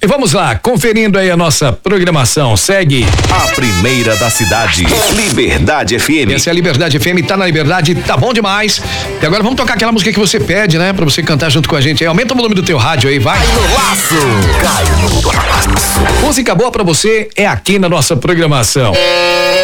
E vamos lá, conferindo aí a nossa programação. Segue a primeira da cidade, Liberdade FM. Essa é a Liberdade FM, tá na Liberdade, tá bom demais. E agora vamos tocar aquela música que você pede, né? Pra você cantar junto com a gente aí. Aumenta o volume do teu rádio aí, vai. Cai no laço. Música boa pra você é aqui na nossa programação.